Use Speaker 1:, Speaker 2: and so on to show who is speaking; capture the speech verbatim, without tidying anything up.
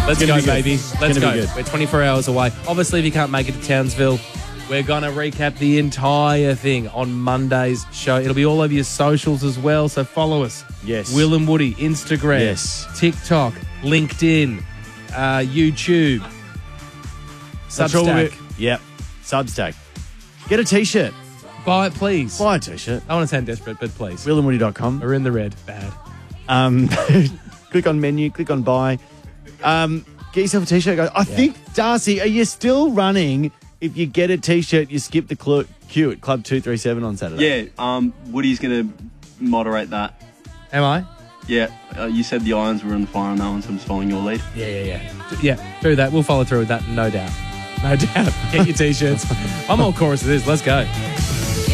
Speaker 1: Let's
Speaker 2: It's
Speaker 1: go,
Speaker 2: gonna be good.
Speaker 1: baby.
Speaker 2: It's
Speaker 1: Let's
Speaker 2: gonna
Speaker 1: go.
Speaker 2: be good.
Speaker 1: We're twenty-four hours away. Obviously, if you can't make it to Townsville, we're going to recap the entire thing on Monday's show. It'll be all over your socials as well, so follow us.
Speaker 2: Yes.
Speaker 1: Will and Woody, Instagram,
Speaker 2: Yes.
Speaker 1: TikTok, LinkedIn, uh, YouTube,
Speaker 2: That's all of it.
Speaker 1: Substack.
Speaker 2: Yep. Substack. Get a T-shirt.
Speaker 1: Buy it, please.
Speaker 2: Buy a T-shirt.
Speaker 1: I want to sound desperate, but please.
Speaker 2: will and woody dot com.
Speaker 1: We're in the red. Bad.
Speaker 2: Um, click on menu, click on buy. Um, get yourself a T-shirt. Guys. I think, Darcy, are you still running? If you get a T-shirt, you skip the cl- queue at Club two thirty seven on Saturday.
Speaker 3: Yeah, um, Woody's going to moderate that.
Speaker 1: Am I?
Speaker 3: Yeah, uh, you said the irons were on the fire on that one, so I'm just following your lead.
Speaker 1: Yeah, yeah, yeah. Yeah, do that. We'll follow through with that, no doubt. No doubt. Get your T-shirts. I'm all chorus of this. Let's go.